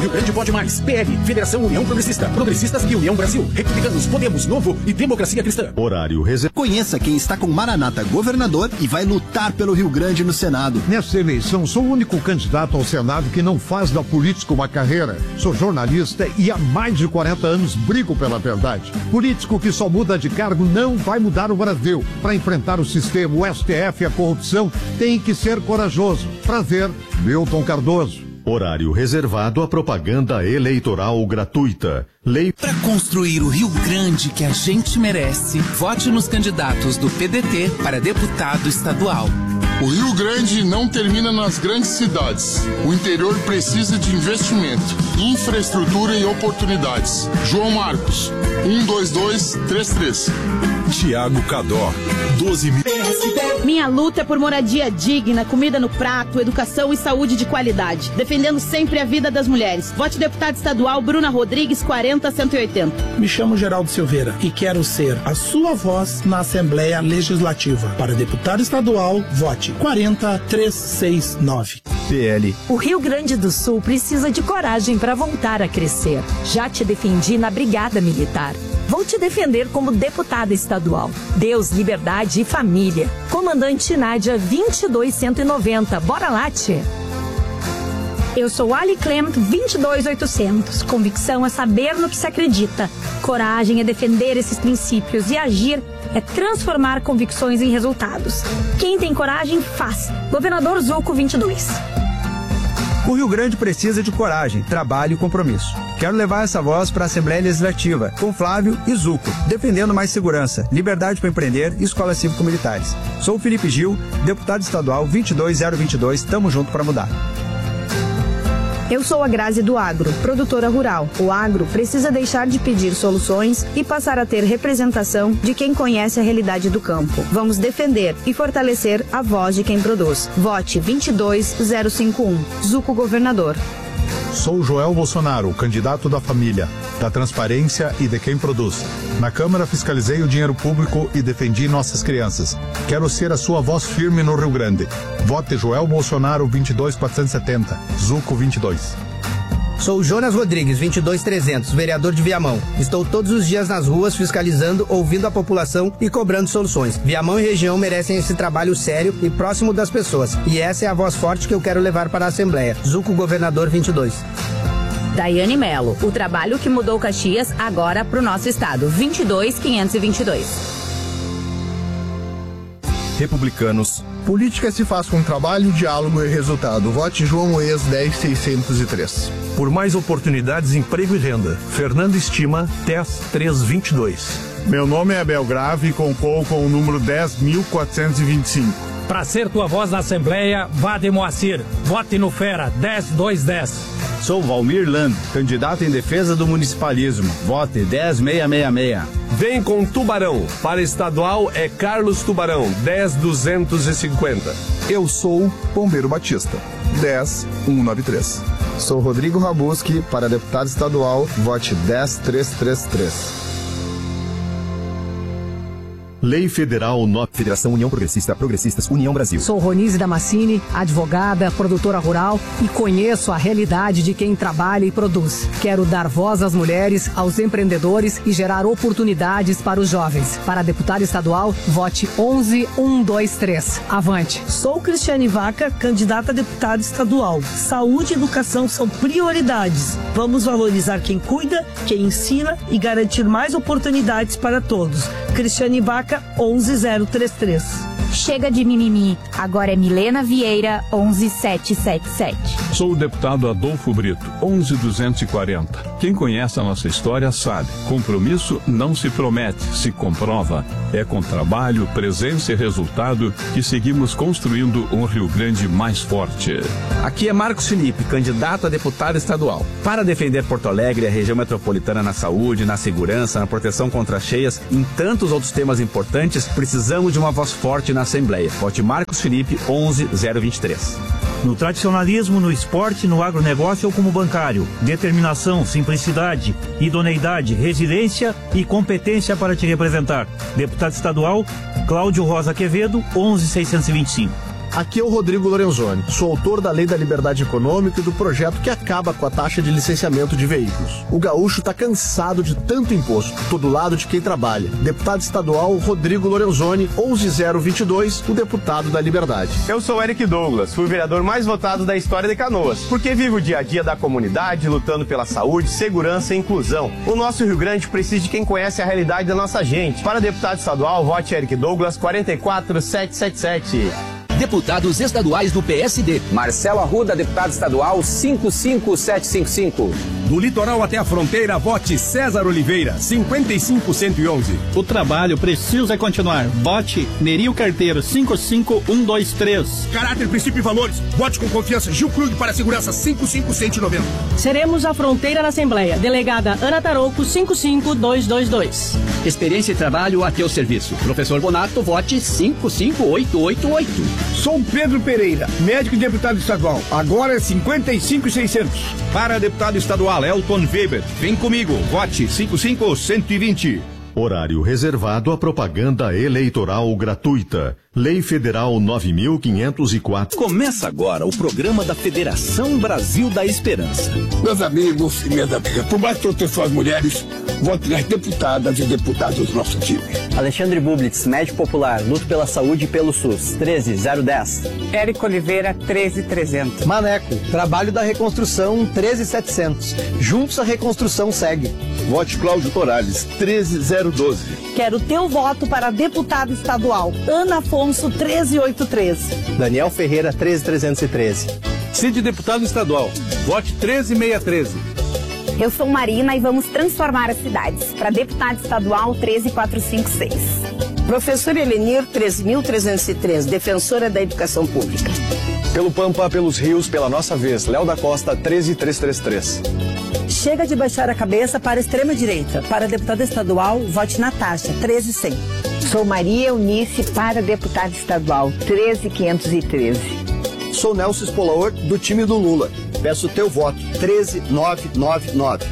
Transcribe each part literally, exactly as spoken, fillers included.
Rio Grande pode mais. P L, Federação União Progressista, Progressistas e União Brasil, Republicanos, Podemos, Novo e Democracia Cristã. Horário reservado. Conheça quem está com Maranata governador e vai lutar pelo Rio Grande no Senado. Nesta eleição, sou o único candidato ao Senado que não faz da política uma carreira. Sou jornalista e há mais de quarenta anos brigo pela verdade. Político que só muda de cargo não vai mudar o Brasil. Para enfrentar o sistema, o S T F e a corrupção, tem que ser corajoso. Prazer, Milton Cardoso. Horário reservado à propaganda eleitoral gratuita. Lei para construir o Rio Grande que a gente merece. Vote nos candidatos do P D T para deputado estadual. O Rio Grande não termina nas grandes cidades. O interior precisa de investimento, infraestrutura e oportunidades. João Marcos, um dois dois três três. Tiago Cadó, doze mil. Minha luta é por moradia digna, comida no prato, educação e saúde de qualidade. Defendendo sempre a vida das mulheres. Vote deputado estadual Bruna Rodrigues, quarenta cento e oitenta. Me chamo Geraldo Silveira e quero ser a sua voz na Assembleia Legislativa. Para deputado estadual, vote quarenta trezentos e sessenta e nove. P L. O Rio Grande do Sul precisa de coragem para voltar a crescer. Já te defendi na Brigada Militar. Vou te defender como deputada estadual. Deus, liberdade e família. Comandante Nádia, vinte e dois cento e noventa. Bora lá, tchê. Eu sou Ali Clement, vinte e dois mil e oitocentos. Convicção é saber no que se acredita. Coragem é defender esses princípios e agir é transformar convicções em resultados. Quem tem coragem, faz. Governador Zuco, vinte e dois. O Rio Grande precisa de coragem, trabalho e compromisso. Quero levar essa voz para a Assembleia Legislativa, com Flávio e Zuco, defendendo mais segurança, liberdade para empreender e escolas cívico-militares. Sou o Felipe Gil, deputado estadual vinte e dois mil e vinte e dois, tamo junto para mudar. Eu sou a Grazi do Agro, produtora rural. O agro precisa deixar de pedir soluções e passar a ter representação de quem conhece a realidade do campo. Vamos defender e fortalecer a voz de quem produz. Vote vinte e dois mil e cinquenta e um. Zuco Governador. Sou Joel Bolsonaro, candidato da família, da transparência e de quem produz. Na Câmara fiscalizei o dinheiro público e defendi nossas crianças. Quero ser a sua voz firme no Rio Grande. Vote Joel Bolsonaro vinte e dois mil quatrocentos e setenta, Zuco vinte e dois. Sou Jonas Rodrigues, vinte e dois mil e trezentos, vereador de Viamão. Estou todos os dias nas ruas fiscalizando, ouvindo a população e cobrando soluções. Viamão e região merecem esse trabalho sério e próximo das pessoas. E essa é a voz forte que eu quero levar para a Assembleia. Zuco Governador vinte e dois. Daiane Melo, o trabalho que mudou Caxias agora para o nosso estado. vinte e dois mil quinhentos e vinte e dois. Republicanos. Política se faz com trabalho, diálogo e resultado. Vote João Moes dez mil seiscentos e três. Por mais oportunidades, emprego e renda. Fernando Estima, dez mil trezentos e vinte e dois. Meu nome é Abel Grave e concorro com o número dez mil quatrocentos e vinte e cinco. Para ser tua voz na Assembleia, vá de Moacir. Vote no Fera, dez mil duzentos e dez. Sou Valmir Land, candidato em defesa do municipalismo. Vote dez mil seiscentos e sessenta e seis. Vem com Tubarão. Para estadual é Carlos Tubarão, dez mil duzentos e cinquenta. Eu sou Bombeiro Batista, dez mil cento e noventa e três. Sou Rodrigo Rabuski, para deputado estadual, vote dez mil trezentos e trinta e três. Lei Federal no... Federação União Progressista, Progressistas, União Brasil. Sou Ronise Damascini, advogada, produtora rural e conheço a realidade de quem trabalha e produz. Quero dar voz às mulheres, aos empreendedores e gerar oportunidades para os jovens. Para deputado estadual, vote onze mil cento e vinte e três. Avante. Sou Cristiane Vaca, candidata a deputada estadual. Saúde e educação são prioridades. Vamos valorizar quem cuida, quem ensina e garantir mais oportunidades para todos. Cristiane Vaca, onze mil trinta e três. Chega de mimimi. Agora é Milena Vieira, onze mil setecentos e setenta e sete. Sou o deputado Adolfo Brito, onze mil duzentos e quarenta. Quem conhece a nossa história sabe. Compromisso não se promete, se comprova. É com trabalho, presença e resultado que seguimos construindo um Rio Grande mais forte. Aqui é Marcos Felipe, candidato a deputado estadual. Para defender Porto Alegre e a região metropolitana na saúde, na segurança, na proteção contra cheias e em tantos outros temas importantes, precisamos de uma voz forte na Assembleia. Vote Marcos Felipe, onze mil vinte e três. No tradicionalismo, no esporte, no agronegócio ou como bancário. Determinação, simplicidade, idoneidade, resiliência e competência para te representar. Deputado estadual, Cláudio Rosa Quevedo, onze mil seiscentos e vinte e cinco. Aqui é o Rodrigo Lorenzoni. Sou autor da Lei da Liberdade Econômica e do projeto que acaba com a taxa de licenciamento de veículos. O gaúcho está cansado de tanto imposto. Tô do lado de quem trabalha. Deputado estadual Rodrigo Lorenzoni, onze zero vinte e dois, o deputado da Liberdade. Eu sou Eric Douglas, fui o vereador mais votado da história de Canoas, porque vivo o dia a dia da comunidade, lutando pela saúde, segurança e inclusão. O nosso Rio Grande precisa de quem conhece a realidade da nossa gente. Para deputado estadual, vote Eric Douglas, quatro quatro sete sete sete. Deputados estaduais do P S D. Marcelo Arruda, deputado estadual, cinco cinco sete cinco cinco. Do litoral até a fronteira, vote César Oliveira, cinquenta e cinco cento e onze. O trabalho precisa continuar. Vote Nerio Carteiro, cinco cinco um dois três. Caráter, princípio e valores. Vote com confiança. Gil Krug para a segurança, cinco cinco cento e noventa. Seremos a fronteira na Assembleia. Delegada Ana Tarouco, cinco cinco dois dois dois. Experiência e trabalho a teu serviço. Professor Bonato, vote cinco cinco oito oito oito. Sou Pedro Pereira, médico e deputado estadual. Agora é cinquenta e cinco mil e seiscentos. Para deputado estadual Elton Weber, vem comigo, vote cinco cinco cento e vinte. Horário reservado à propaganda eleitoral gratuita. Lei Federal nove mil quinhentos e quatro. Começa agora o programa da Federação Brasil da Esperança. Meus amigos e minhas amigas, por mais proteção às mulheres, vote nas deputadas e deputados do nosso time. Alexandre Bublitz, médico popular, luto pela saúde e pelo SUS, treze zero dez. Érico Oliveira, treze trezentos. Maneco, trabalho da reconstrução, treze setecentos. Juntos a reconstrução segue. Vote Cláudio Torales, treze zero doze. Quero teu voto para deputado estadual, Ana Afonso, treze oito três. Daniel Ferreira, treze trezentos e treze. Cid deputado estadual, vote treze seiscentos e treze. Eu sou Marina e vamos transformar as cidades. Para deputado estadual, treze quatrocentos e cinquenta e seis. Professor Elenir, treze mil trezentos e três, defensora da educação pública. Pelo Pampa, pelos Rios, pela nossa vez, Léo da Costa, treze mil trezentos e trinta e três. Chega de baixar a cabeça para a extrema-direita. Para deputada estadual, vote Natasha, treze cem. Sou Maria Eunice, para deputada estadual, treze quinhentos e treze. Sou Nelson Espolaor, do time do Lula. Peço teu voto, treze mil novecentos e noventa e nove.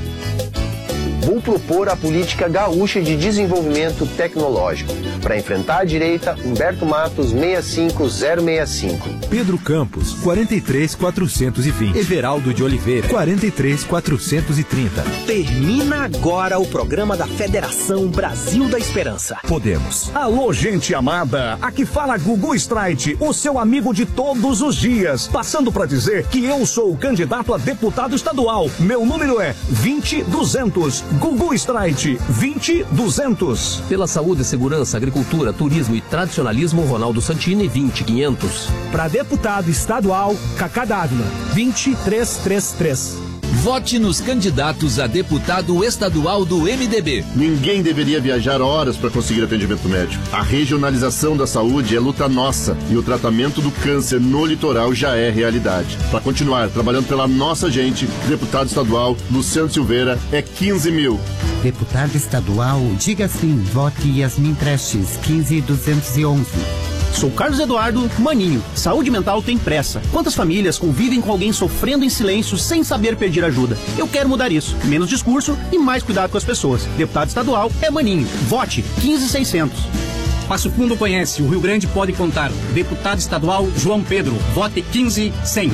Vou propor a política gaúcha de desenvolvimento tecnológico. Para enfrentar a direita, Humberto Matos, sessenta e cinco zero sessenta e cinco. Pedro Campos, quarenta e três mil quatrocentos e vinte. Everaldo de Oliveira, quarenta e três mil quatrocentos e trinta. Termina agora o programa da Federação Brasil da Esperança. Podemos. Alô, gente amada, aqui fala Gugu Streit, o seu amigo de todos os dias, passando para dizer que eu sou o candidato a deputado estadual. Meu número é vinte duzentos. Gugu Streit, vinte duzentos. Pela saúde, segurança, agricultura, turismo e tradicionalismo, Ronaldo Santini, vinte quinhentos. Para deputado estadual, Cacá Dávila, vinte trezentos e trinta e três. Vote nos candidatos a deputado estadual do M D B. Ninguém deveria viajar horas para conseguir atendimento médico. A regionalização da saúde é luta nossa e o tratamento do câncer no litoral já é realidade. Para continuar trabalhando pela nossa gente, deputado estadual Luciano Silveira é quinze mil. Deputado estadual, diga sim, vote Yasmin Prestes, quinze mil duzentos e onze. Sou Carlos Eduardo Maninho. Saúde mental tem pressa. Quantas famílias convivem com alguém sofrendo em silêncio sem saber pedir ajuda? Eu quero mudar isso. Menos discurso e mais cuidado com as pessoas. Deputado estadual é Maninho. Vote quinze mil e seiscentos. Passo Fundo conhece, o Rio Grande pode contar. Deputado estadual João Pedro. Vote quinze mil e cem.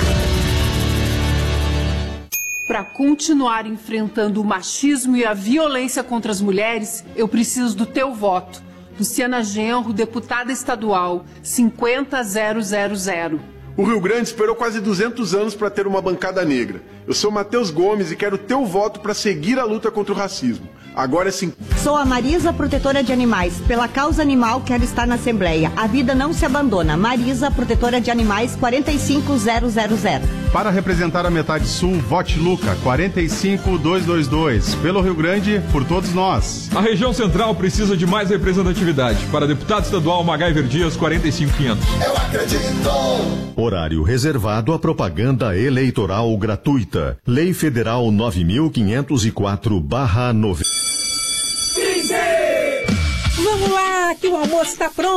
Para continuar enfrentando o machismo e a violência contra as mulheres, eu preciso do teu voto. Luciana Genro, deputada estadual, cinquenta zero zero zero. O Rio Grande esperou quase duzentos anos para ter uma bancada negra. Eu sou Matheus Gomes e quero teu voto para seguir a luta contra o racismo. Agora é sim. Sou a Marisa, protetora de animais. Pela causa animal, quero estar na Assembleia. A vida não se abandona. Marisa, protetora de animais, quarenta e cinco zero zero zero. Para representar a metade sul, vote Luca, quarenta e cinco dois dois dois. Pelo Rio Grande, por todos nós. A região central precisa de mais representatividade. Para deputado estadual, MacGyver Dias, quarenta e cinco quinhentos. Eu acredito! Horário reservado à propaganda eleitoral gratuita. Lei Federal nove mil quinhentos e quatro barra nove. Vamos lá, que o almoço está pronto.